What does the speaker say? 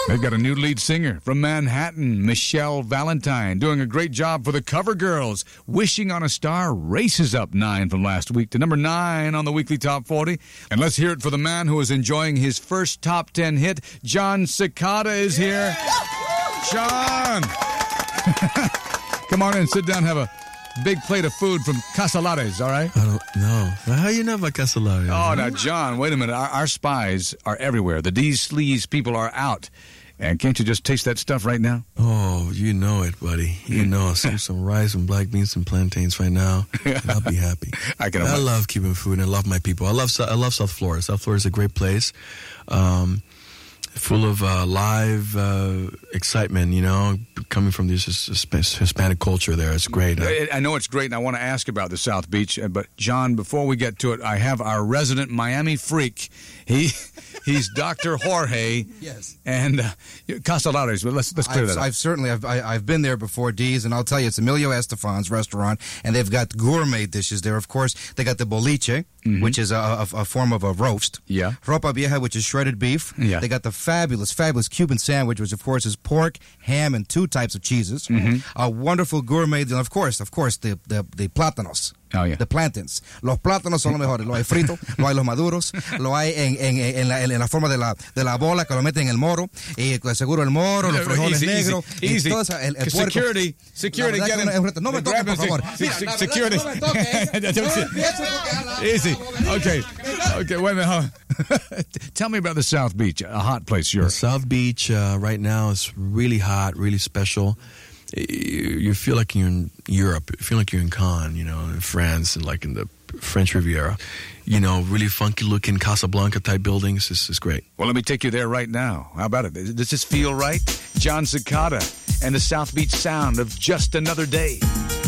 They've got a new lead singer from Manhattan, Michelle Valentine, doing a great job for the Cover Girls. Wishing on a Star races up 9 from last week to number 9 on the weekly Top 40. And let's hear it for the man who is enjoying his first Top 10 hit. Jon Secada is here. Jon! Come on in, sit down, have a big plate of food from Casalares, all right? I don't know. How you know about Casalares? Oh, now, Jon, wait a minute. Our spies are everywhere. The D-Sleaze people are out. And can't you just taste that stuff right now? Oh, you know it, buddy. You know it. Some rice and black beans and plantains right now, and I'll be happy. I love Cuban food, and I love my people. I love South Florida. South Florida is a great place. Full of live excitement, you know, coming from this Hispanic culture there. It's great. I know it's great, and I want to ask about the South Beach. But, Jon, before we get to it, I have our resident Miami freak. He's Dr. Jorge. Yes. And Casalares. Let's clear that up. I've been there before, D's, and I'll tell you, it's Emilio Estefan's restaurant, and they've got gourmet dishes there. Of course, they got the boliche, which is a form of a roast. Yeah. Ropa vieja, which is shredded beef. Yeah. They got the fabulous Cuban sandwich, which, of course, is pork, ham, and 2 types of cheeses. A wonderful gourmet deal. Of course, the plátanos. Oh, yeah. The plantains. Los plátanos son los mejores. Lo hay frito, lo hay los maduros, lo hay en la forma de la bola que lo meten en el moro, y seguro el moro, los frijoles negros, easy. Y todo eso, el puerco. Security, get him. No me toques, por favor. Security. No me toques. Easy. Okay, wait a minute. Tell me about the South Beach, a hot place. The South Beach right now is really hot, really special. You feel like you're in Europe. You feel like you're in Cannes, you know, in France, and like in the French Riviera. You know, really funky-looking Casablanca-type buildings. This is great. Well, let me take you there right now. How about it? Does this feel right? Jon Secada and the South Beach sound of Just Another Day.